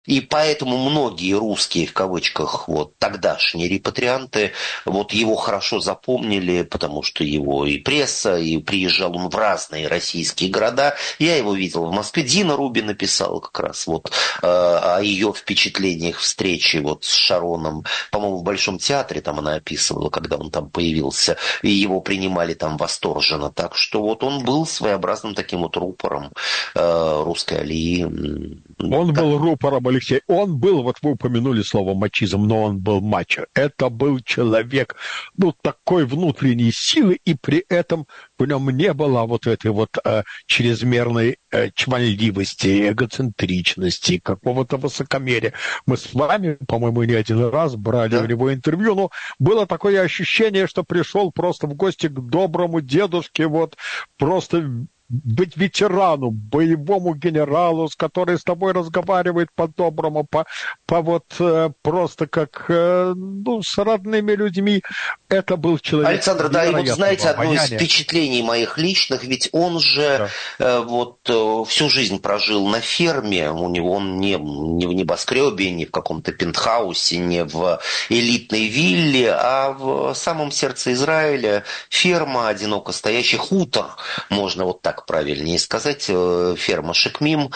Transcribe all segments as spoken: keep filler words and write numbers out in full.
И поэтому многие русские, в кавычках, вот тогдашние репатрианты, вот его хорошо запомнили, потому что его и пресса, и приезжал он в разные российские города. Я его видел в Москве. Дина Руби написала как раз вот э, о ее впечатлениях встречи вот с Шароном. По-моему, в Большом театре там она описывала, когда он там появился. И его принимали там восторженно. Так что вот он был своеобразным таким вот рупором э, русской алии. Он Так. был рупором, Алексей. Он был, вот вы упомянули слово мачизм, но он был мачо. Это был человек, ну, такой внутренней силы, и при этом в нем не было вот этой вот э, чрезмерной э, чванливости, эгоцентричности, какого-то высокомерия. Мы с вами, по-моему, не один раз брали у Да. него интервью, но было такое ощущение, что пришел просто в гости к доброму дедушке, вот просто быть ветерану, боевому генералу, с которым с тобой разговаривает по-доброму, по, по вот просто как, ну, с родными людьми. Это был человек Александр, да, и вот знаете, невероятного одно из обаяния. впечатлений моих личных, ведь он же Да. э, вот э, всю жизнь прожил на ферме, у него он не, не в небоскребе, не в каком-то пентхаусе, не в элитной вилле, а в самом сердце Израиля ферма, одиноко стоящий хутор, можно вот так правильнее сказать, э, ферма Шекмим.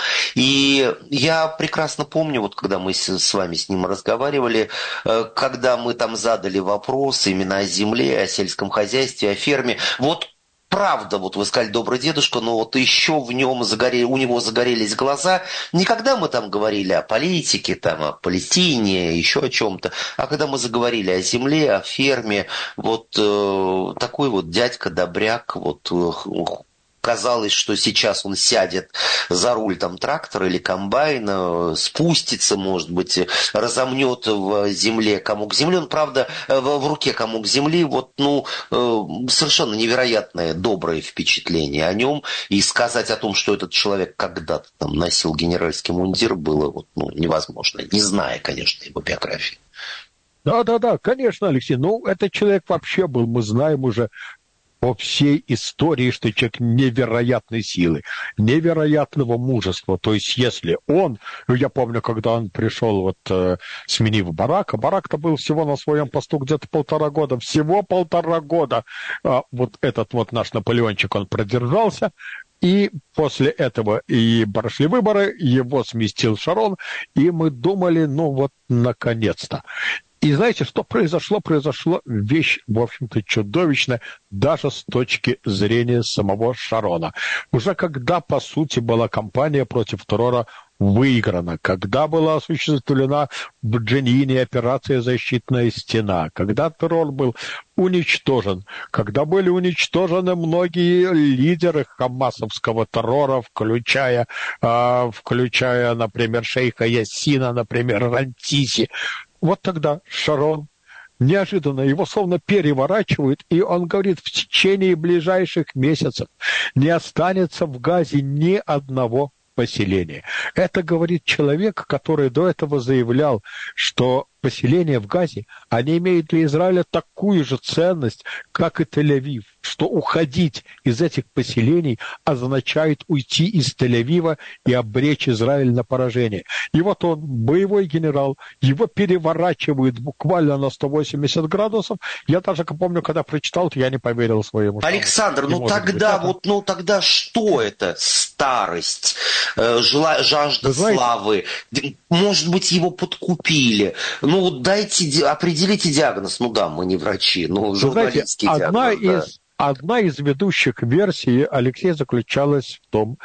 И я прекрасно помню, вот когда мы с, с вами с ним разговаривали, э, когда мы там задали вопрос именно о земле, о сельском хозяйстве, о ферме. Вот правда, вот вы сказали, добрый дедушка, но вот еще в нем загорели, у него загорелись глаза. Не когда мы там говорили о политике, там, о Палестине, еще о чем-то, а когда мы заговорили о земле, о ферме, вот э, такой вот дядька-добряк, вот э, казалось, что сейчас он сядет за руль там трактора или комбайна, спустится, может быть, разомнет в земле комок земли. Он, правда, в, в руке комок земли, вот, ну, совершенно невероятное, доброе впечатление о нем. И сказать о том, что этот человек когда-то там носил генеральский мундир, было вот, ну, невозможно, не зная, конечно, его биографии. Да-да-да, конечно, Алексей. Ну, этот человек вообще был, мы знаем уже по всей истории, что человек невероятной силы, невероятного мужества. То есть, если он, ну, я помню, когда он пришел, вот, э, сменив Барака, Барак-то был всего на своем посту где-то полтора года, всего полтора года. А вот этот вот наш Наполеончик, он продержался, и после этого и прошли выборы, его сместил Шарон, и мы думали, ну вот, наконец-то. И знаете, что произошло? Произошла вещь, в общем-то, чудовищная, даже с точки зрения самого Шарона. Уже когда, по сути, была кампания против террора выиграна, когда была осуществлена в Дженине операция «Защитная стена», когда террор был уничтожен, когда были уничтожены многие лидеры хамасовского террора, включая, э, включая, например, шейха Ясина, например, Рантиси. Вот тогда Шарон неожиданно его словно переворачивают, и он говорит, в течение ближайших месяцев не останется в Газе ни одного поселения. Это говорит человек, который до этого заявлял, что поселения в Газе, они имеют для Израиля такую же ценность, как и Тель-Авив, что уходить из этих поселений означает уйти из Тель-Авива и обречь Израиль на поражение. И вот он, боевой генерал, его переворачивают буквально на сто восемьдесят градусов. Я даже помню, когда прочитал, я не поверил своему. Александр, ну тогда быть, вот, ну тогда что это? Старость, э, жела, жажда славы, может быть, его подкупили. Ну, дайте, определите диагноз. Ну да, мы не врачи, но журналистский знаете, одна диагноз. Из, да. Одна из ведущих версий, Алексей, заключалась в том,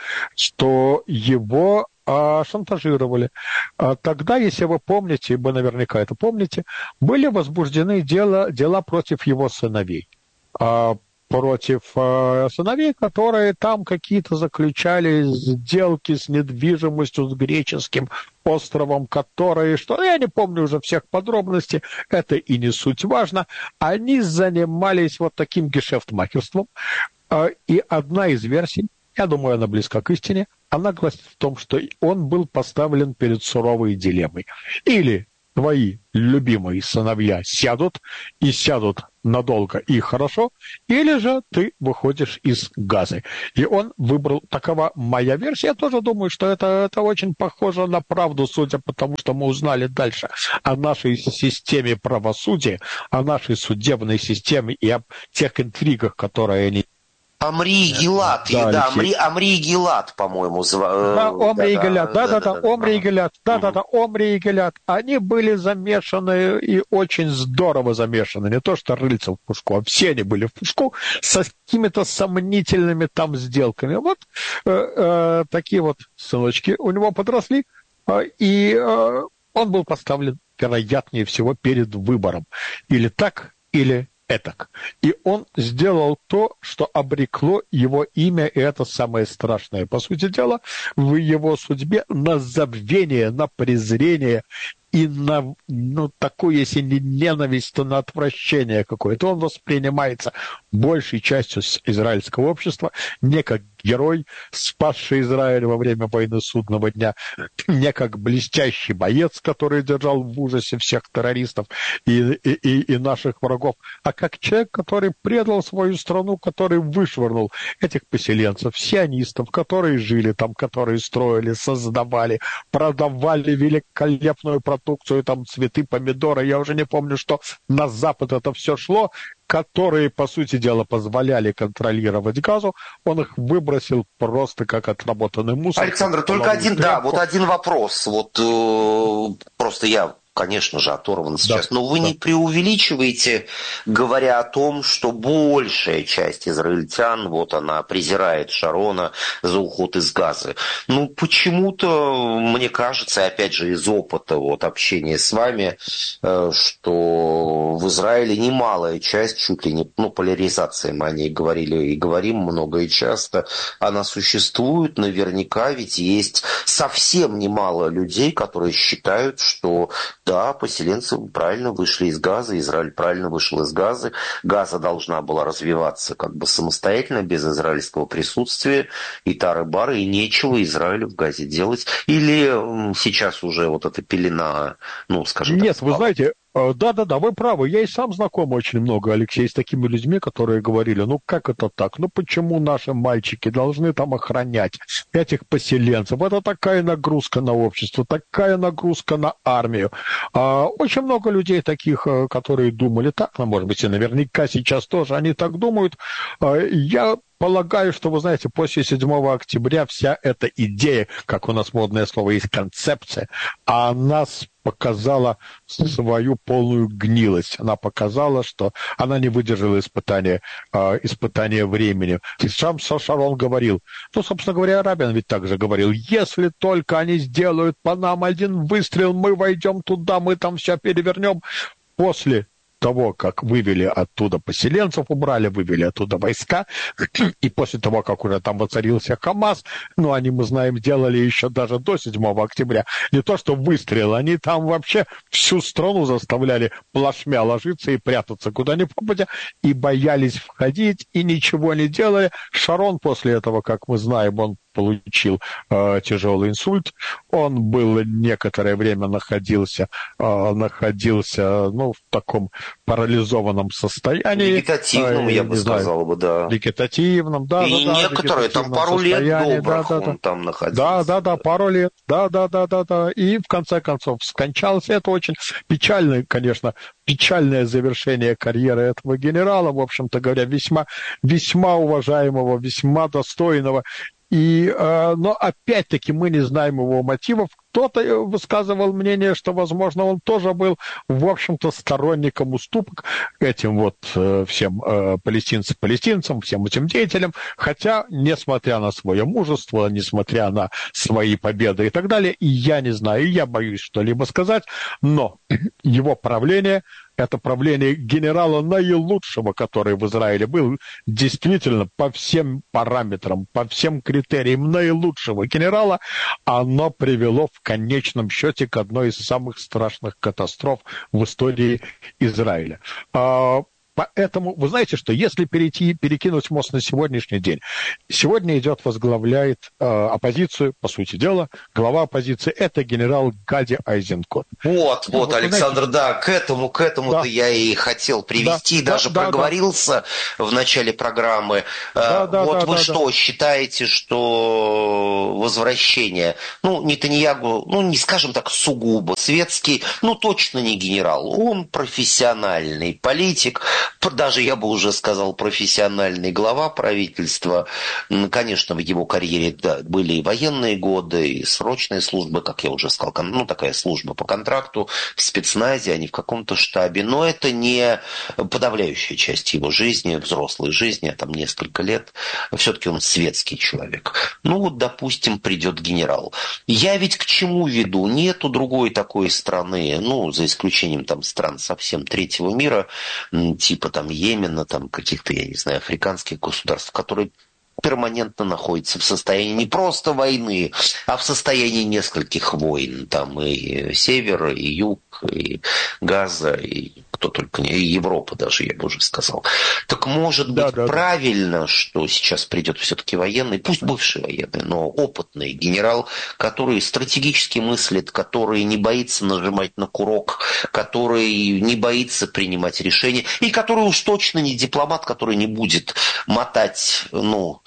что его а, шантажировали. А, тогда, если вы помните, вы наверняка это помните, были возбуждены дела, дела против его сыновей. А, против э, сыновей, которые там какие-то заключали сделки с недвижимостью, с греческим островом, которые, что я не помню уже всех подробностей, это и не суть важно, они занимались вот таким гешефтмахерством. Э, и одна из версий, я думаю, она близка к истине, она гласит в том, что он был поставлен перед суровой дилеммой. Или твои любимые сыновья сядут, и сядут надолго и хорошо, или же ты выходишь из Газы. И он выбрал, такова моя версия. Я тоже думаю, что это, это очень похоже на правду, судя по тому, что мы узнали дальше о нашей системе правосудия, о нашей судебной системе и о тех интригах, которые они... Амри и Гилад, да, или, да, Амри, Амри и Гилад, по-моему, звали. Да, Омри и Гилад, да-да-да, Омри и Гилад, да-да-да, Омри и Гилад. Они были замешаны и очень здорово замешаны. Не то, что рыльца в пушку, а все они были в пушку с какими-то сомнительными там сделками. Вот э, э, такие вот сыночки у него подросли, э, и э, он был поставлен, вероятнее всего, перед выбором. Или так, или этак. И он сделал то, что обрекло его имя, и это самое страшное, по сути дела, в его судьбе на забвение, на презрение и на, ну, такую, если не ненависть, то на отвращение какое-то. Он воспринимается большей частью израильского общества не как герой, спасший Израиль во время войны Судного дня, не как блестящий боец, который держал в ужасе всех террористов и, и, и, и наших врагов, а как человек, который предал свою страну, который вышвырнул этих поселенцев, сионистов, которые жили там, которые строили, создавали, продавали великолепную продукцию, там цветы, помидоры, я уже не помню, что на Запад это все шло, которые, по сути дела, позволяли контролировать Газу, он их выбросил просто как отработанный мусор. Александр, только один, тряпку. да, вот один вопрос. Вот э, просто я, конечно же, оторван сейчас, да, но вы да. не преувеличиваете, говоря о том, что большая часть израильтян, вот она презирает Шарона за уход из Газы. Ну, почему-то, мне кажется, опять же, из опыта вот, общения с вами, э, что в Израиле немалая часть, чуть ли не, ну, поляризация, мы о ней говорили и говорим много и часто, она существует, наверняка, ведь есть совсем немало людей, которые считают, что да, поселенцы правильно вышли из Газы, Израиль правильно вышел из Газы, Газа должна была развиваться как бы самостоятельно, без израильского присутствия, и тары-бары, и нечего Израилю в Газе делать. Или сейчас уже вот эта пелена, ну, скажем так... Нет, вы знаете... Да-да-да, вы правы. Я и сам знаком очень много, Алексей, с такими людьми, которые говорили, ну как это так? Ну почему наши мальчики должны там охранять этих поселенцев? Это такая нагрузка на общество, такая нагрузка на армию. А, очень много людей таких, которые думали так, ну, может быть, и наверняка сейчас тоже они так думают. А, я... Полагаю, что, вы знаете, после седьмого октября вся эта идея, как у нас модное слово есть, концепция, она показала свою полную гнилость. Она показала, что она не выдержала испытания, э, испытания времени. И сам Шарон говорил, ну, собственно говоря, Рабин ведь также говорил, если только они сделают по нам один выстрел, мы войдем туда, мы там все перевернем. После того, как вывели оттуда поселенцев, убрали, вывели оттуда войска, и после того, как уже там воцарился Хамас, ну, они, мы знаем, делали еще даже до седьмого октября, не то что выстрел, они там вообще всю страну заставляли плашмя ложиться и прятаться куда ни попадя, и боялись входить, и ничего не делали. Шарон после этого, как мы знаем, он получил э, тяжелый инсульт. Он был некоторое время находился, э, находился, ну, в таком парализованном состоянии. Вегетативном, э, я бы сказал бы, да. Вегетативном, да. И да, некоторые да, там пару лет добрых да, он да, там находился. Да, да, да, пару лет. Да, да, да, да, да. И в конце концов скончался. Это очень печальное, конечно, печальное завершение карьеры этого генерала, в общем-то говоря, весьма, весьма уважаемого, весьма достойного. И, э, но опять-таки мы не знаем его мотивов. Кто-то высказывал мнение, что, возможно, он тоже был, в общем-то, сторонником уступок этим вот э, всем э, палестинцам, палестинцам, всем этим деятелям, хотя, несмотря на свое мужество, несмотря на свои победы и так далее, и я не знаю, и я боюсь что-либо сказать, но его правление, это правление генерала наилучшего, который в Израиле был, действительно, по всем параметрам, по всем критериям наилучшего генерала, оно привело в конечном счете к одной из самых страшных катастроф в истории Израиля. Поэтому, вы знаете, что если перейти, перекинуть мост на сегодняшний день, сегодня идет, возглавляет э, оппозицию, по сути дела, глава оппозиции, это генерал Гади Айзенкот. Вот, ну, вот, вот, Александр, знаете, да, к этому, к этому-то да, я и хотел привести, да, даже да, да, проговорился да. в начале программы. Да, да, Вот да, вы да, что, да. считаете, что возвращение, ну, Нетаньягу, ну, не скажем так, сугубо светский, ну, точно не генерал, он профессиональный политик, даже, я бы уже сказал, профессиональный глава правительства. Конечно, в его карьере да, были и военные годы, и срочные службы, как я уже сказал, ну, такая служба по контракту в спецназе, а не в каком-то штабе. Но это не подавляющая часть его жизни, взрослой жизни, а там несколько лет. Все-таки он светский человек. Ну, вот, допустим, придет генерал. Я ведь к чему веду? Нету другой такой страны, ну, за исключением там стран совсем третьего мира, типа там Йемена, там каких-то, я не знаю, африканских государств, которые перманентно находится в состоянии не просто войны, а в состоянии нескольких войн. Там и север, и юг, и Газа, и кто только не, и Европа даже, я бы уже сказал. Так может Да, быть да, да. правильно, что сейчас придет все-таки военный, пусть бывший военный, но опытный генерал, который стратегически мыслит, который не боится нажимать на курок, который не боится принимать решения, и который уж точно не дипломат, который не будет мотать, ну,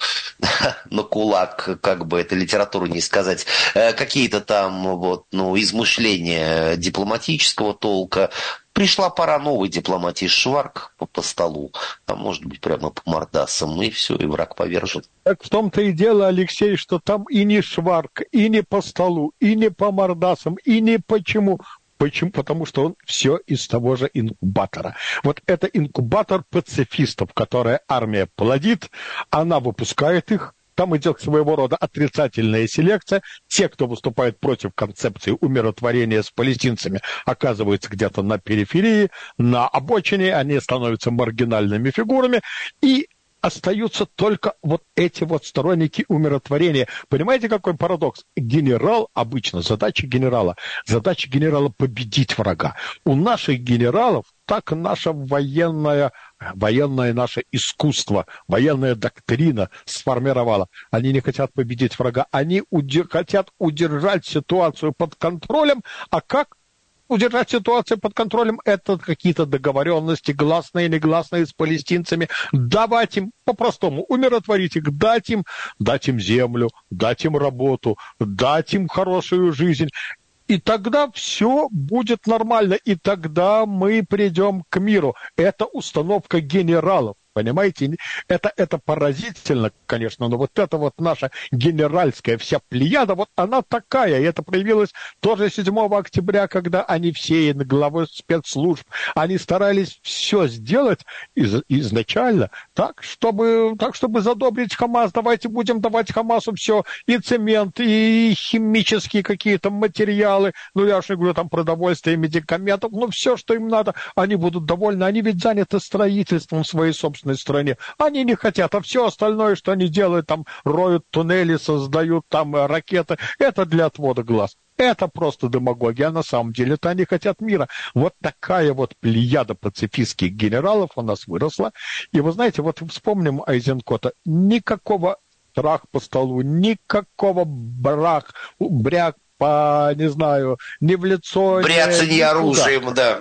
на кулак, как бы это литературу не сказать, какие-то там вот, ну, измышления дипломатического толка. Пришла пора новой дипломатии, шварк по, по столу, а может быть прямо по мордасам, и все, и враг повержен. Так в том-то и дело, Алексей, что там и не шварк, и не по столу, и не по мордасам, и не почему. Почему? Потому что он все из того же инкубатора. Вот это инкубатор пацифистов, которые армия плодит, она выпускает их. Там идет своего рода отрицательная селекция. Те, кто выступает против концепции умиротворения с палестинцами, оказываются где-то на периферии, на обочине, они становятся маргинальными фигурами. И остаются только вот эти вот сторонники умиротворения. Понимаете, какой парадокс? Генерал, обычно, задача генерала, задача генерала победить врага. У наших генералов так наше военное, военное наше искусство, военная доктрина сформировала. Они не хотят победить врага, они удер- хотят удержать ситуацию под контролем, а как удержать ситуацию под контролем, это какие-то договоренности, гласные, негласные с палестинцами, давать им, по-простому, умиротворить их, дать им, дать им землю, дать им работу, дать им хорошую жизнь. И тогда все будет нормально, и тогда мы придем к миру. Это установка генералов. Понимаете, это, это поразительно, конечно, но вот эта вот наша генеральская вся плеяда, вот она такая, и это проявилось тоже седьмого октября, когда они все, главы спецслужб, они старались все сделать из, изначально так чтобы, так, чтобы задобрить Хамас. Давайте будем давать Хамасу все, и цемент, и химические какие-то материалы, ну я уж не говорю, там продовольствие, медикаментов, ну все, что им надо, они будут довольны, они ведь заняты строительством своей собственной стране. Они не хотят, а все остальное, что они делают, там роют туннели, создают там ракеты, это для отвода глаз. Это просто демагогия, а на самом деле-то они хотят мира. Вот такая вот плеяда пацифистских генералов у нас выросла. И вы знаете, вот вспомним Айзенкота, никакого трах по столу, никакого брак, бряк, по, не знаю, ни в лицо, бряцанье ни оружием, да.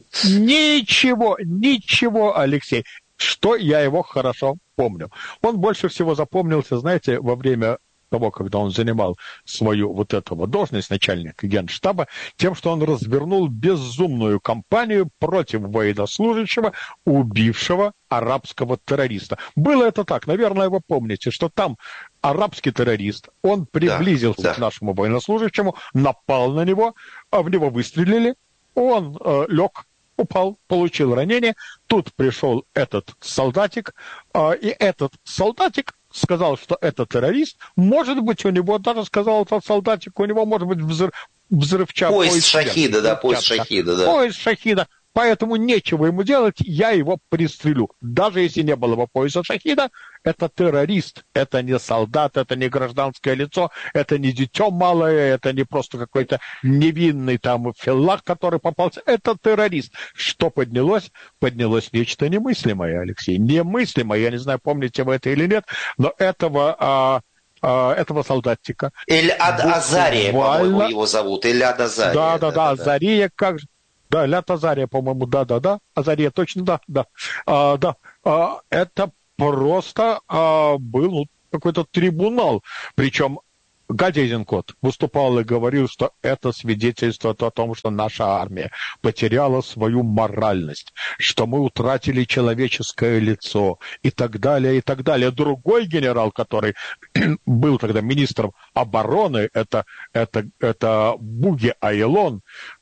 Ничего, ничего, Алексей. Что я его хорошо помню. Он больше всего запомнился, знаете, во время того, когда он занимал свою вот эту вот должность начальника генштаба, тем, что он развернул безумную кампанию против военнослужащего, убившего арабского террориста. Было это так, наверное, вы помните, что там арабский террорист, он приблизился да, к да. нашему военнослужащему, напал на него, а в него выстрелили, он э, лег, упал, получил ранение. Тут пришел этот солдатик, э, и этот солдатик сказал, что это террорист. Может быть, у него, даже сказал этот солдатик, у него может быть взрыв, взрывчатка. Поезд шахида, да, поезд шахида, да. Поезд шахида. поэтому нечего ему делать, я его пристрелю. Даже если не было бы пояса шахида, это террорист, это не солдат, это не гражданское лицо, это не дитё малое, это не просто какой-то невинный там филлах, который попался, это террорист. Что поднялось? Поднялось нечто немыслимое, Алексей, немыслимое. Я не знаю, помните вы это или нет, но этого... А, этого солдатика. Эль-Ад Азария, по-моему, его зовут. Эль-Ад Азария. Да, да, да, Азария, как же. Да, Эль-Ад Азария, по-моему, да, да, да. Азария, точно, да, да. А, да, а, это просто а, был какой-то трибунал. Причем Гади Айзенкот выступал и говорил, что это свидетельствует о том, что наша армия потеряла свою моральность, что мы утратили человеческое лицо и так далее, и так далее. Другой генерал, который был тогда министром обороны, это, это, это Буги Айлон,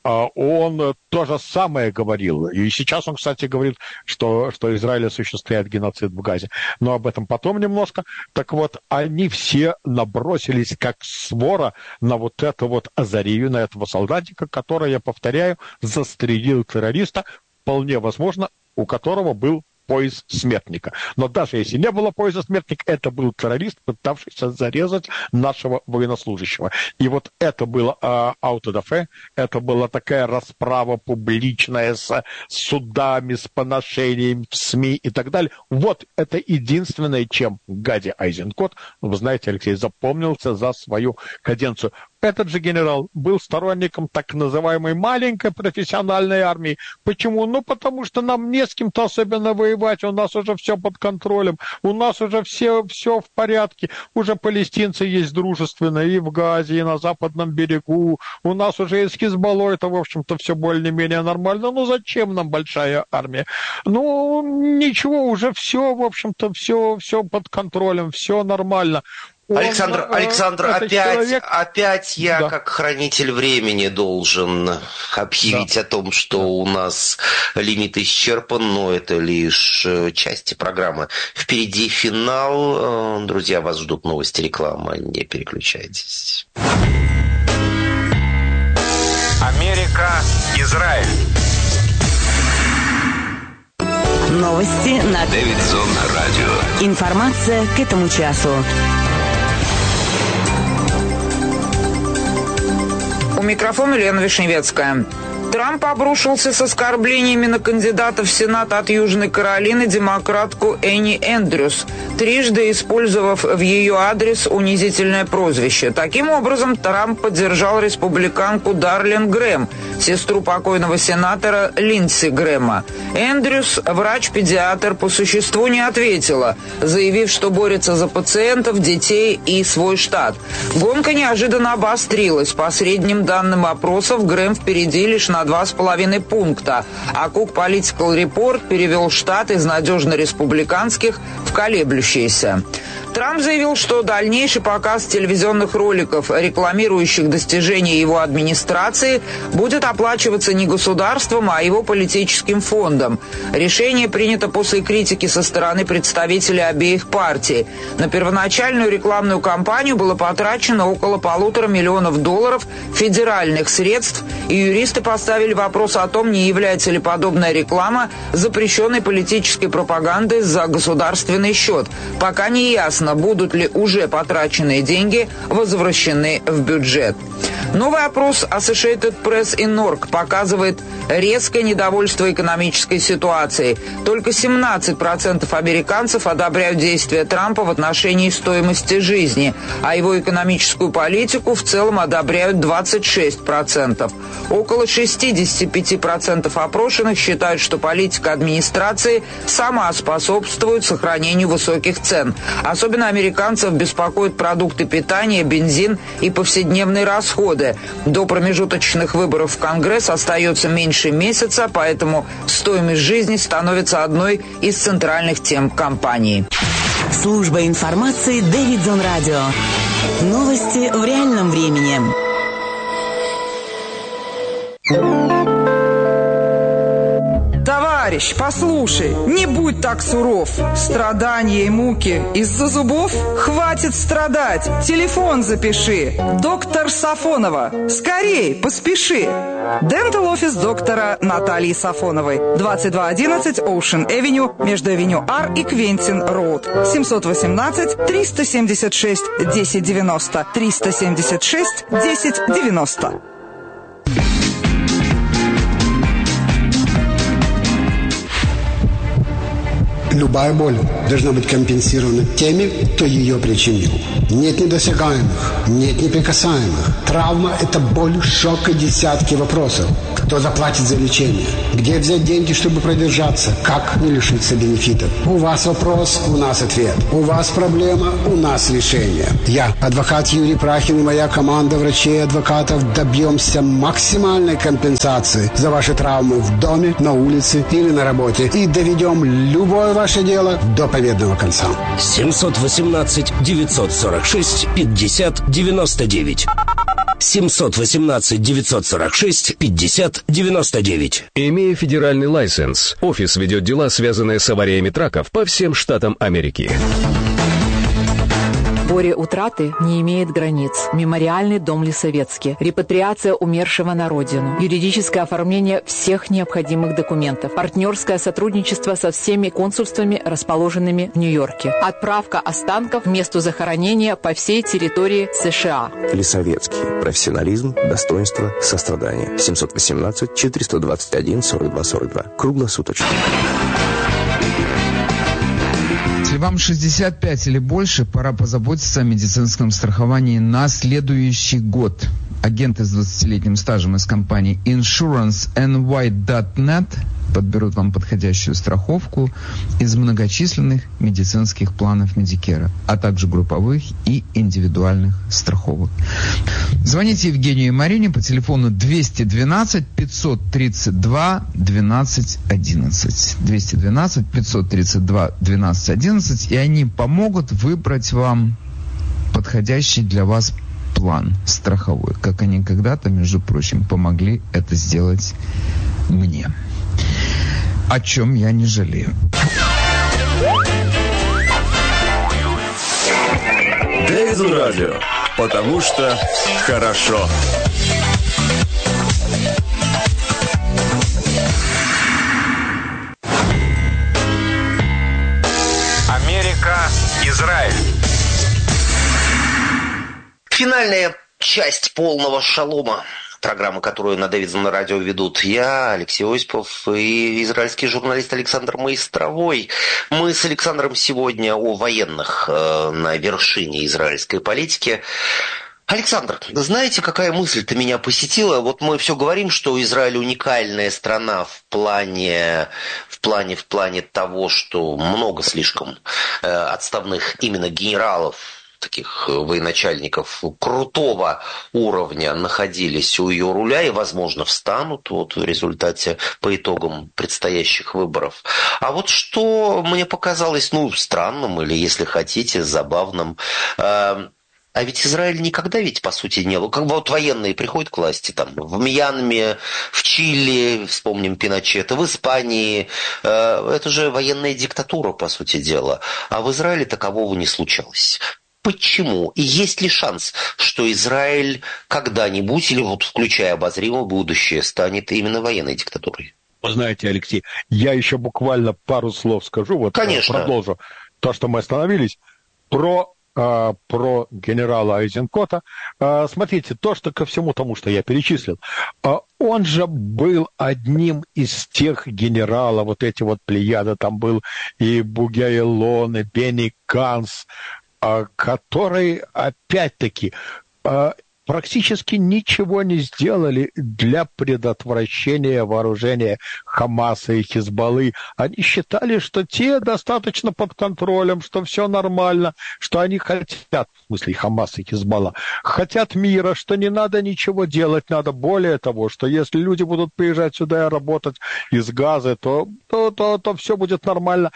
он то же самое говорил. И сейчас он, кстати, говорит, что, что Израиль осуществляет геноцид в Газе. Но об этом потом немножко. Так вот, они все набросились как свора на вот эту вот Азарию, на этого солдатика, который, я повторяю, застрелил террориста, вполне возможно, у которого был пояс смертника. Но даже если не было пояса смертника, это был террорист, пытавшийся зарезать нашего военнослужащего. И вот это было аутодафе, это была такая расправа публичная с судами, с поношением в СМИ и так далее. Вот это единственное, чем Гади Айзенкот, вы знаете, Алексей, запомнился за свою каденцию. Этот же генерал был сторонником так называемой маленькой профессиональной армии. Почему? Ну, потому что нам не с кем-то особенно воевать, у нас уже все под контролем, у нас уже все, все в порядке, уже палестинцы есть дружественные и в Газе, и на западном берегу, у нас уже есть Хизбалло, это, в общем-то, все более-менее нормально. Ну, зачем нам большая армия? Ну, ничего, уже все, в общем-то, все, все под контролем, все нормально. Александр, Он, Александр, опять, человек... опять я, да. как хранитель времени, должен объявить да. о том, что да. у нас лимит исчерпан, но это лишь части программы. Впереди финал. Друзья, вас ждут новости, реклама. Не переключайтесь. Америка, Израиль. Новости на Дэвидсон радио. Информация к этому часу. У микрофона Лена Вишневецкая. Трамп обрушился с оскорблениями на кандидата в Сенат от Южной Каролины, демократку Энни Эндрюс, трижды использовав в ее адрес унизительное прозвище. Таким образом, Трамп поддержал республиканку Дарлин Грэм, сестру покойного сенатора Линдси Грэма. Эндрюс, врач-педиатр, по существу не ответила, заявив, что борется за пациентов, детей и свой штат. Гонка неожиданно обострилась. По средним данным опросов, Грэм впереди лишь на два с половиной пункта, а Cook Political Report перевел штат из надежно республиканских в колеблющиеся. Трамп заявил, что дальнейший показ телевизионных роликов, рекламирующих достижения его администрации, будет оплачиваться не государством, а его политическим фондом. Решение принято после критики со стороны представителей обеих партий. На первоначальную рекламную кампанию было потрачено около полутора миллионов долларов федеральных средств, и юристы поставили вопрос о том, не является ли подобная реклама запрещенной политической пропагандой за государственный счет. Пока не ясно, будут ли уже потраченные деньги возвращены в бюджет. Новый опрос Associated Press и Норк показывает резкое недовольство экономической ситуацией. Только семнадцать процентов американцев одобряют действия Трампа в отношении стоимости жизни, а его экономическую политику в целом одобряют двадцать шесть процентов. Около шестьдесят пять процентов опрошенных считают, что политика администрации сама способствует сохранению высоких цен. Особенно американцев беспокоят продукты питания, бензин и повседневные расходы. До промежуточных выборов в Конгресс остается меньше месяца, поэтому стоимость жизни становится одной из центральных тем кампании. Служба информации Дэвидсон радио. Новости в реальном времени. Товарищ, послушай, не будь так суров. Страдания и муки из-за зубов? Хватит страдать. Телефон запиши. Доктор Сафонова. Скорей, поспеши. Дентал офис доктора Натальи Сафоновой. двадцать два одиннадцать Ocean Avenue между Авеню Ар и Квентин Роуд. семьсот восемнадцать триста семьдесят шесть десять девяносто. триста семьдесят шесть десять девяносто. Любая боль должна быть компенсирована теми, кто ее причинил. Нет недосягаемых, нет неприкасаемых. Травма – это боль, шок и десятки вопросов. Кто заплатит за лечение? Где взять деньги, чтобы продержаться? Как не лишиться бенефитов? У вас вопрос, у нас ответ. У вас проблема, у нас решение. Я, адвокат Юрий Прахин и моя команда врачей и адвокатов добьемся максимальной компенсации за ваши травмы в доме, на улице или на работе. И доведем любое ваше дело до победного конца. семьсот восемнадцать девятьсот сорок шесть пятьдесят девяносто девять. семьсот восемнадцать девятьсот сорок шесть пятьдесят девяносто девять. Имея федеральный лайсенс, офис ведет дела, связанные с авариями траков по всем штатам Америки. Горе утраты не имеет границ. Мемориальный дом Лисовецкий. Репатриация умершего на родину. Юридическое оформление всех необходимых документов. Партнерское сотрудничество со всеми консульствами, расположенными в Нью-Йорке. Отправка останков в место захоронения по всей территории США. Лисовецкий. Профессионализм, достоинство, сострадание. семьсот восемнадцать четыреста двадцать один сорок два сорок два. Круглосуточно. Если вам шестьдесят пять или больше, пора позаботиться о медицинском страховании на следующий год. Агенты с двадцатилетним стажем из компании иншуранс эн уай точка нет подберут вам подходящую страховку из многочисленных медицинских планов Медикера, а также групповых и индивидуальных страховок. Звоните Евгению и Марине по телефону двести двенадцать пятьсот тридцать два двенадцать одиннадцать. двести двенадцать пятьсот тридцать два двенадцать одиннадцать, и они помогут выбрать вам подходящий для вас план страховой, как они когда-то, между прочим, помогли это сделать мне. О чем я не жалею. Дэвидсон Радио. Потому что хорошо. Америка, Израиль. Финальная часть полного шалома. Программу, которую на Дэвидсон Радио ведут я, Алексей Осипов, и израильский журналист Александр Маистровой. Мы с Александром сегодня о военных э, на вершине израильской политики. Александр, знаете, какая мысль-то меня посетила? Вот мы все говорим, что Израиль уникальная страна в плане, в плане, в плане того, что много слишком э, отставных именно генералов, таких военачальников крутого уровня находились у ее руля и, возможно, встанут вот в результате, по итогам предстоящих выборов. А вот что мне показалось, ну, странным или, если хотите, забавным. А ведь Израиль никогда ведь, по сути, не был. Как бы вот военные приходят к власти, там, в Мьянме, в Чили, вспомним Пиночета, в Испании. Это же военная диктатура, по сути дела. А в Израиле такового не случалось. Почему? И есть ли шанс, что Израиль когда-нибудь, или вот включая обозримое будущее, станет именно военной диктатурой? Вы знаете, Алексей, я еще буквально пару слов скажу, вот Конечно. Продолжу то, что мы остановились, про, э, про генерала Айзенкота. Э, смотрите, то, что ко всему тому, что я перечислил, э, он же был одним из тех генералов, вот эти вот плеяды, там был и Бугяйлон, и Бенни Ганс, которые, опять-таки, практически ничего не сделали для предотвращения вооружения Хамаса и Хизбаллы. Они считали, что те достаточно под контролем, что все нормально, что они хотят, в смысле Хамас и Хизбалла, хотят мира, что не надо ничего делать, надо более того, что если люди будут приезжать сюда и работать из Газы, то, то, то, то все будет нормально.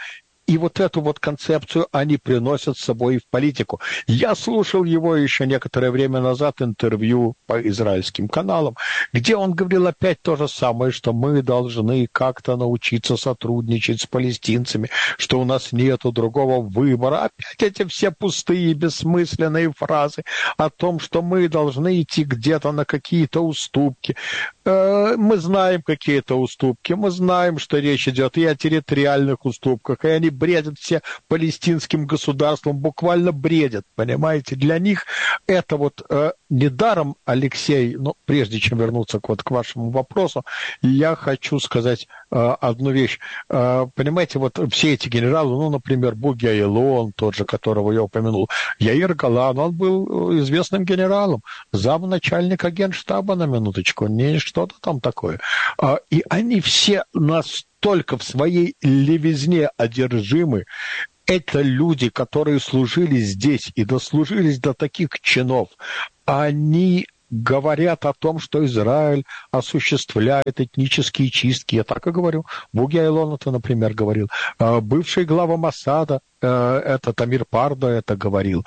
И вот эту вот концепцию они приносят с собой в политику. Я слушал его еще некоторое время назад интервью по израильским каналам, где он говорил опять то же самое, что мы должны как-то научиться сотрудничать с палестинцами, что у нас нету другого выбора. Опять эти все пустые, бессмысленные фразы о том, что мы должны идти где-то на какие-то уступки. Мы знаем какие-то уступки, мы знаем, что речь идет и о территориальных уступках, и они бредят все палестинским государством, буквально бредят, понимаете? Для них это вот э, недаром, Алексей, ну, прежде чем вернуться к, вот, к вашему вопросу, я хочу сказать э, одну вещь. Э, понимаете, вот все эти генералы, ну, например, Буги Аялон, тот же, которого я упомянул, Яир Голан, он был известным генералом, замначальника генштаба, на минуточку, не что-то там такое. Э, и они все нас только в своей левизне одержимы. Это люди, которые служили здесь и дослужились до таких чинов. Они говорят о том, что Израиль осуществляет этнические чистки. Я так и говорю. Буги Аялон это, например, говорил. Бывший глава Моссада, это Тамир Пардо это говорил.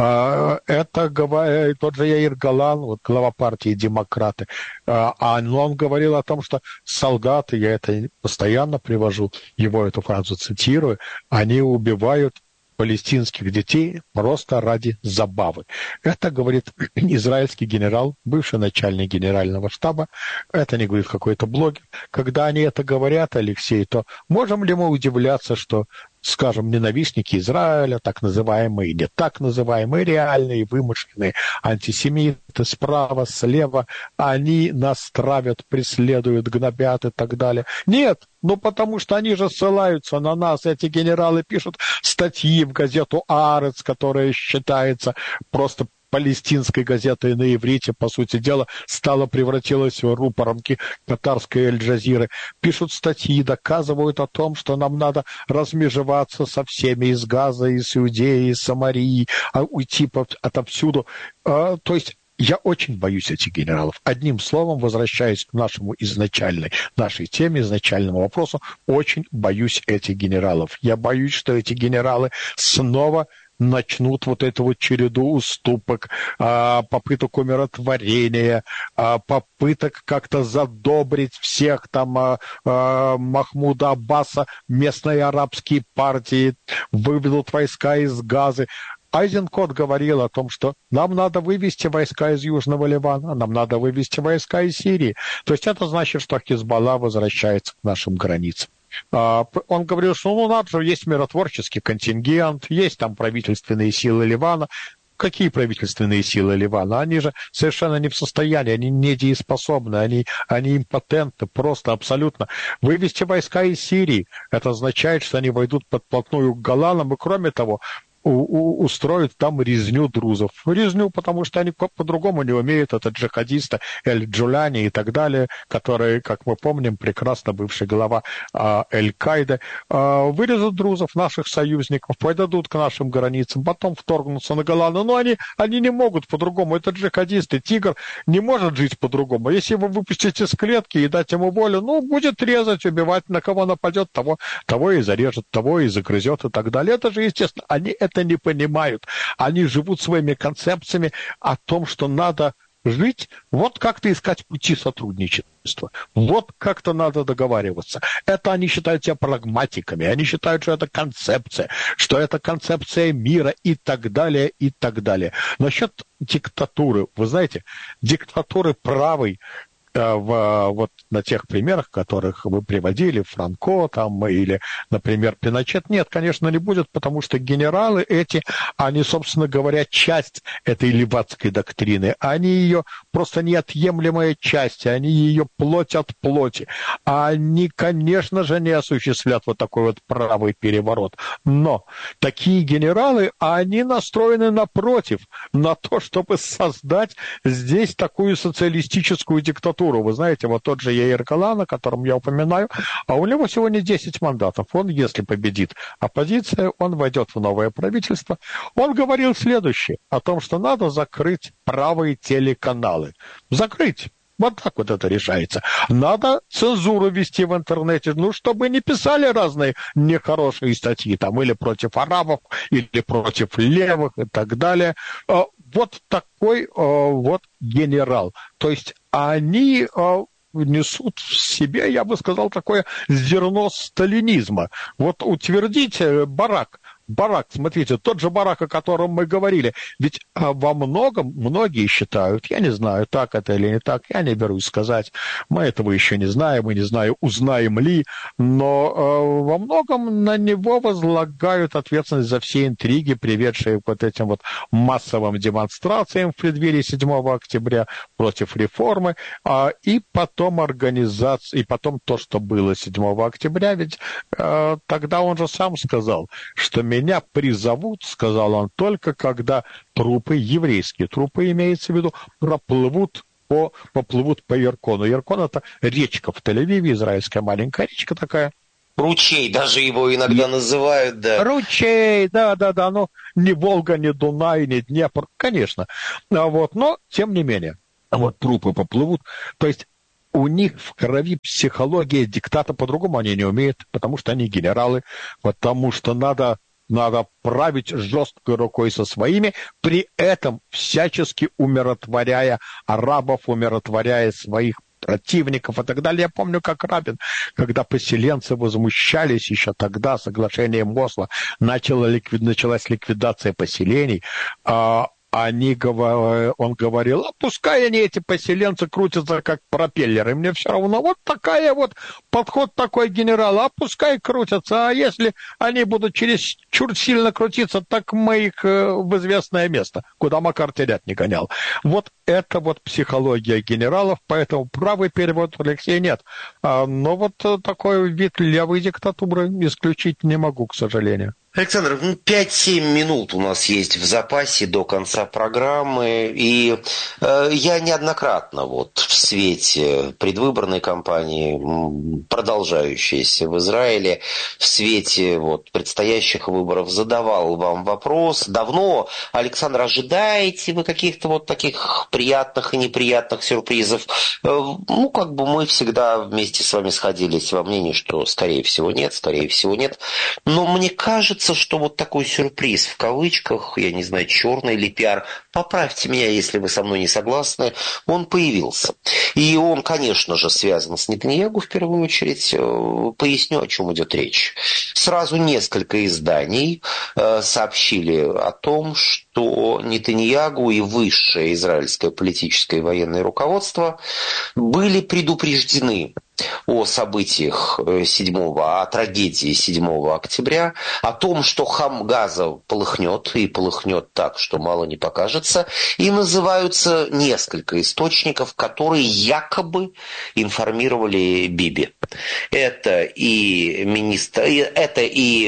Это тот же Яир Голан, вот глава партии «Демократы». А он говорил о том, что солдаты, я это постоянно привожу, его эту фразу цитирую, они убивают палестинских детей просто ради забавы. Это говорит израильский генерал, бывший начальник генерального штаба. Это не говорит какой-то блогер. Когда они это говорят, Алексей, то можем ли мы удивляться, что, скажем, ненавистники Израиля, так называемые, не так называемые, реальные, вымышленные антисемиты справа, слева, они нас травят, преследуют, гнобят и так далее. Нет, ну потому что они же ссылаются на нас, эти генералы пишут статьи в газету «Аарец», которая считается просто палестинской газетой на иврите, по сути дела, стала, превратилась в рупоромки катарской Эль-Джазиры. Пишут статьи, доказывают о том, что нам надо размежеваться со всеми из Газа, из Иудеи, из Самарии, а уйти отовсюду. А, то есть я очень боюсь этих генералов. Одним словом, возвращаясь к нашему изначальной, нашей теме, изначальному вопросу, очень боюсь этих генералов. Я боюсь, что эти генералы снова начнут вот эту вот череду уступок, попыток умиротворения, попыток как-то задобрить всех там Махмуда Аббаса, местные арабские партии, выведут войска из Газы. Айзенкот говорил о том, что нам надо вывести войска из Южного Ливана, нам надо вывести войска из Сирии. То есть это значит, что Хизбалла возвращается к нашим границам. Он говорил, что ну, надо же, есть миротворческий контингент, есть там правительственные силы Ливана. Какие правительственные силы Ливана? Они же совершенно не в состоянии, они недееспособны, они, они импотентны, просто абсолютно. Вывести войска из Сирии, это означает, что они войдут подплотную к Голанам, и кроме того, У, у, устроят там резню друзов. Резню, потому что они по- по-другому не умеют. Это джихадисты Эль-Джуляни и так далее, которые, как мы помним, прекрасно бывший глава а, Эль-Каиды, а, вырежут друзов, наших союзников, подойдут к нашим границам, потом вторгнутся на Голланд. Но они, они не могут по-другому. Это джихадисты. Тигр не может жить по-другому. Если его выпустить из клетки и дать ему волю, ну, будет резать, убивать, на кого нападет, того, того и зарежет, того и загрызет и так далее. Это же, естественно, они это это не понимают. Они живут своими концепциями о том, что надо жить, вот как-то искать пути сотрудничества. Вот как-то надо договариваться. Это они считают себя прагматиками. Они считают, что это концепция, что это концепция мира и так далее, и так далее. Насчет диктатуры. Вы знаете, диктатуры правой, В, вот на тех примерах, которых вы приводили, Франко там, или, например, Пиночет, нет, конечно, не будет, потому что генералы эти, они, собственно говоря, часть этой левацкой доктрины, они ее просто неотъемлемая часть, они ее плоть от плоти. Они, конечно же, не осуществлят вот такой вот правый переворот. Но такие генералы, они настроены напротив, на то, чтобы создать здесь такую социалистическую диктатуру. Вы знаете, вот тот же Яир Голан, о котором я упоминаю, а у него сегодня десять мандатов. Он, если победит оппозиция, он войдет в новое правительство. Он говорил следующее, о том, что надо закрыть правые телеканалы. Закрыть. Вот так вот это решается. Надо цензуру вести в интернете, ну, чтобы не писали разные нехорошие статьи, там, или против арабов, или против левых и так далее. Вот такой вот генерал. То есть они несут в себе, я бы сказал, такое зерно сталинизма. Вот утвердить Барак, Барак, смотрите, тот же Барак, о котором мы говорили, ведь во многом многие считают, я не знаю, так это или не так, я не берусь сказать, мы этого еще не знаем, мы не знаем, узнаем ли, но э, во многом на него возлагают ответственность за все интриги, приведшие к вот этим вот массовым демонстрациям в преддверии седьмого октября против реформы, э, и потом организация, и потом то, что было седьмого октября, ведь э, тогда он же сам сказал, что меня призовут, сказал он, только когда трупы, еврейские трупы, имеется в виду, проплывут по, поплывут по Яркону. Яркон — это речка в Тель-Авиве, израильская маленькая речка такая. Ручей даже его иногда называют, да. Ручей, да-да-да, ну, не Волга, не Дунай, не Днепр, конечно. Вот, но, тем не менее, вот трупы поплывут, то есть у них в крови психология диктата, по-другому они не умеют, потому что они генералы, потому что надо... Надо править жесткой рукой со своими, при этом всячески умиротворяя арабов, умиротворяя своих противников и так далее. Я помню, как Рабин, когда поселенцы возмущались еще тогда, соглашением Осло, начала ликвид... началась ликвидация поселений, а они, он говорил, а пускай они, эти поселенцы, крутятся как пропеллеры, мне все равно. Вот такая вот, подход такой генерала, а пускай крутятся, а если они будут чересчур сильно крутиться, так мы их в известное место, куда Макар терять не гонял. Вот это вот психология генералов, поэтому правый перевод Алексея нет. Но вот такой вид левой диктатуры исключить не могу, к сожалению. Александр, ну, пять-семь минут у нас есть в запасе до конца программы, и э, я неоднократно вот в свете предвыборной кампании, продолжающейся в Израиле, в свете вот предстоящих выборов задавал вам вопрос. Давно, Александр, ожидаете вы каких-то вот таких приятных и неприятных сюрпризов? Э, ну, как бы мы всегда вместе с вами сходились во мнении, что скорее всего нет, скорее всего нет. Но мне кажется, что вот такой сюрприз в кавычках, я не знаю, черный или пиар, поправьте меня, если вы со мной не согласны, он появился. И он, конечно же, связан с Нетаньяху в первую очередь. Поясню, о чем идет речь. Сразу несколько изданий сообщили о том, что Нетаньяху и высшее израильское политическое и военное руководство были предупреждены о событиях седьмого, о трагедии седьмого октября, о том, что хам Газа полыхнет, и полыхнет так, что мало не покажется, и называются несколько источников, которые якобы информировали Биби. Это и министр, это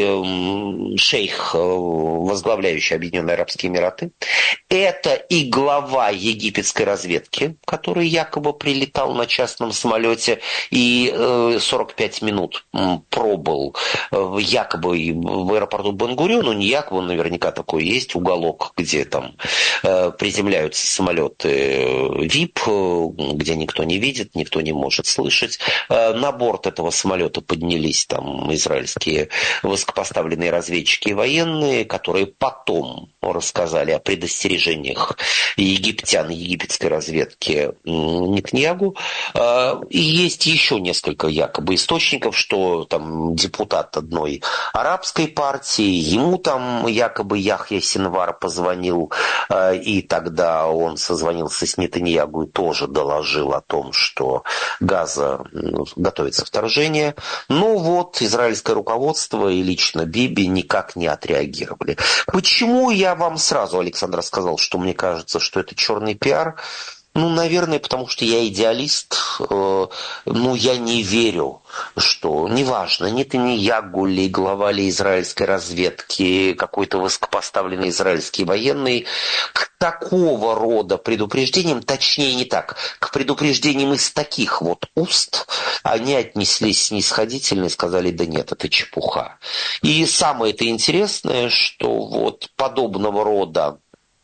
и шейх, возглавляющий Объединенные Арабские Эмираты, это и глава египетской разведки, который якобы прилетал на частном самолете и сорок пять минут пробыл якобы в аэропорту Бен-Гурион, ну не якобы, наверняка такой есть уголок, где там приземляются самолеты ви ай пи, где никто не видит, никто не может слышать. На борт этого самолета поднялись там израильские высокопоставленные разведчики и военные, которые потом рассказали о предостережениях египтян, египетской разведки Нетаньяху. И есть еще несколько якобы источников, что там депутат одной арабской партии, ему там якобы Яхья Синвар позвонил, и тогда он созвонился с Нетаньяху и тоже доложил о том, что Газа готовится вторжение. Но вот израильское руководство и лично Биби никак не отреагировали. Почему я вам сразу, Александр, сказал, что мне кажется, что это черный пиар? Ну, наверное, потому что я идеалист, э, ну, я не верю, что, неважно, Нетаньяху ли, глава ли израильской разведки, какой-то высокопоставленный израильский военный, к такого рода предупреждениям, точнее не так, к предупреждениям из таких вот уст они отнеслись снисходительно и сказали, да нет, это чепуха. И самое это интересное, что вот подобного рода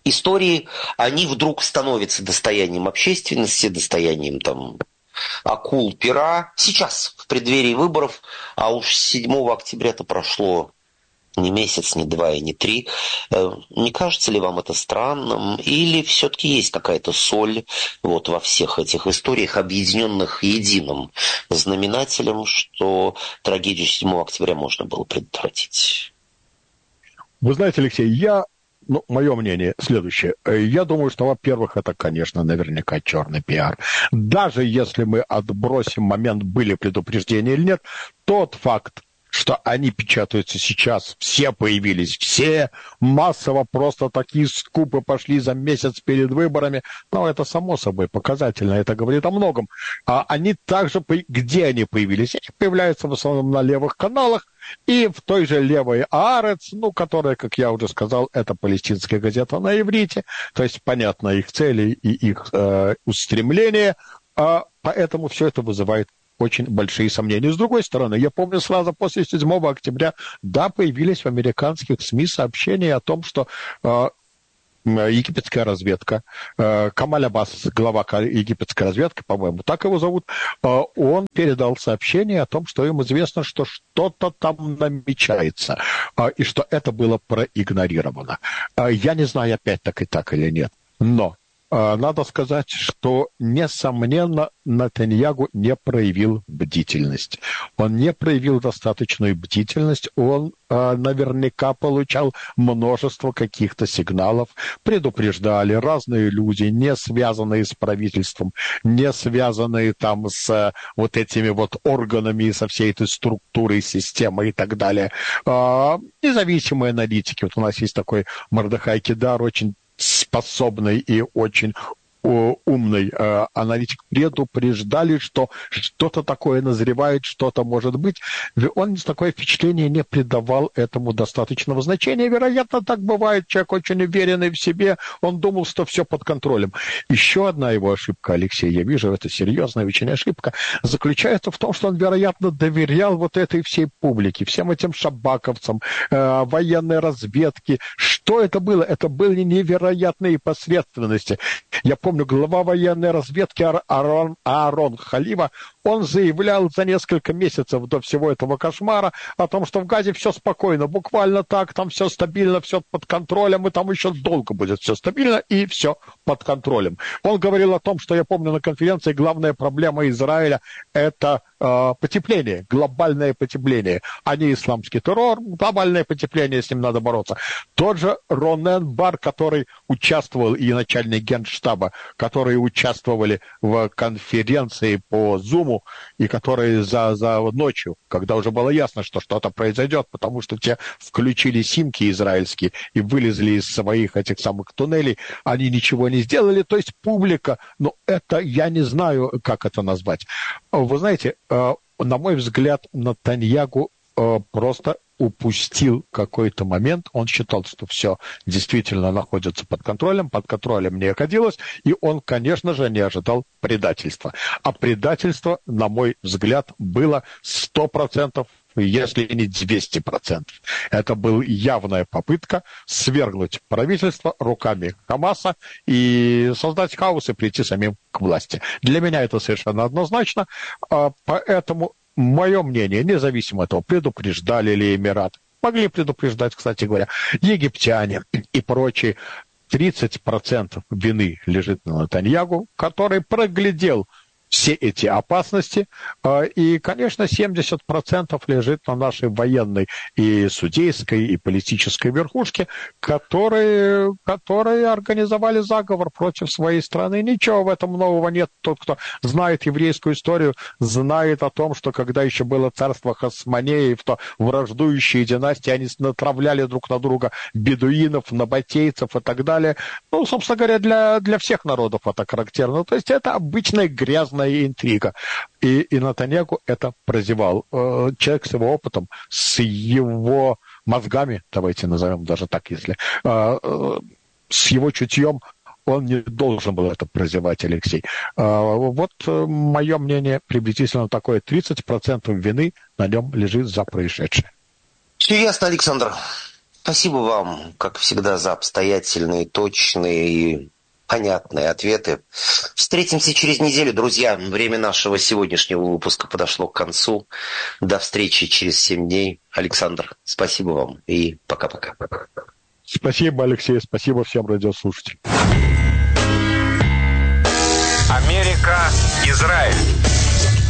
истории, они вдруг становятся достоянием общественности, достоянием там акул пера. Сейчас, в преддверии выборов, а уж седьмого октября-то прошло не месяц, не два и не три. Не кажется ли вам это странным? Или все-таки есть какая-то соль вот во всех этих историях, объединенных единым знаменателем, что трагедию седьмого октября можно было предотвратить? Вы знаете, Алексей, я, ну, мое мнение следующее. Я думаю, что, во-первых, это, конечно, наверняка черный пиар. Даже если мы отбросим момент, были предупреждения или нет, тот факт, что они печатаются сейчас, все появились, все массово просто такие скупы пошли за месяц перед выборами. Но это само собой показательно, это говорит о многом. А они также, где они появились? Они появляются в основном на левых каналах и в той же левой Аарец, ну, которая, как я уже сказал, это палестинская газета на иврите, то есть понятно их цели и их э, устремления, а поэтому все это вызывает очень большие сомнения. С другой стороны, я помню сразу после седьмого октября, да, появились в американских СМИ сообщения о том, что э, египетская разведка, э, Камаль Аббас, глава египетской разведки, по-моему, так его зовут, э, он передал сообщение о том, что им известно, что что-то там намечается, э, и что это было проигнорировано. Э, я не знаю, опять-таки так или нет, но надо сказать, что, несомненно, Нетаньяху не проявил бдительность. Он не проявил достаточную бдительность, он э, наверняка получал множество каких-то сигналов, предупреждали разные люди, не связанные с правительством, не связанные там с э, вот этими вот органами, со всей этой структурой, системой и так далее. Э, независимые аналитики, вот у нас есть такой Мордехай Кидар, очень способный и очень умный э, аналитик, предупреждали, что что-то такое назревает, что-то может быть. Он такое впечатление не придавал этому достаточного значения. Вероятно, так бывает. Человек очень уверенный в себе. Он думал, что все под контролем. Еще одна его ошибка, Алексей, я вижу, это серьезная очень ошибка, заключается в том, что он, вероятно, доверял вот этой всей публике, всем этим шабаковцам, э, военной разведке. Что это было? Это были невероятные посредственности. Я помню, глава военной разведки Аарон, Аарон Халива, он заявлял за несколько месяцев до всего этого кошмара о том, что в Газе все спокойно, буквально так, там все стабильно, все под контролем, и там еще долго будет все стабильно, и все под контролем. Он говорил о том, что, я помню, на конференции главная проблема Израиля – это э, потепление, глобальное потепление, а не исламский террор, глобальное потепление, с ним надо бороться. Тот же Ронен Бар, который участвовал, и начальник генштаба, которые участвовали в конференции по Зуму, и которые за, за ночью, когда уже было ясно, что что-то произойдет, потому что те включили симки израильские и вылезли из своих этих самых туннелей, они ничего не сделали, то есть публика, но это, я не знаю, как это назвать. Вы знаете, на мой взгляд, Нетаньяху просто упустил какой-то момент, он считал, что все действительно находится под контролем, под контролем не находилось, и он, конечно же, не ожидал предательства. А предательство, на мой взгляд, было сто процентов, если не двести процентов. Это была явная попытка свергнуть правительство руками Хамаса и создать хаос и прийти самим к власти. Для меня это совершенно однозначно, поэтому мое мнение, независимо от того, предупреждали ли Эмираты, могли предупреждать, кстати говоря, египтяне и прочие, тридцать процентов вины лежит на Нетаньяху, который проглядел все эти опасности, и, конечно, семьдесят процентов лежит на нашей военной и судейской, и политической верхушке, которые, которые организовали заговор против своей страны. Ничего в этом нового нет. Тот, кто знает еврейскую историю, знает о том, что когда еще было царство Хасмонеев, то враждующие династии, они натравляли друг на друга бедуинов, набатейцев и так далее. Ну, собственно говоря, для, для всех народов это характерно. То есть это обычная грязная интрига. И, и Нетаньяху это прозевал. Человек с его опытом, с его мозгами, давайте назовем даже так, если, с его чутьем, он не должен был это прозевать, Алексей. Вот мое мнение приблизительно такое. тридцать процентов вины на нем лежит за происшедшее. Все ясно, Александр. Спасибо вам, как всегда, за обстоятельные, точные и понятные ответы. Встретимся через неделю, друзья. Время нашего сегодняшнего выпуска подошло к концу. До встречи через семь дней. Александр, спасибо вам и пока-пока. Спасибо, Алексей. Спасибо всем радиослушателям. Америка, Израиль.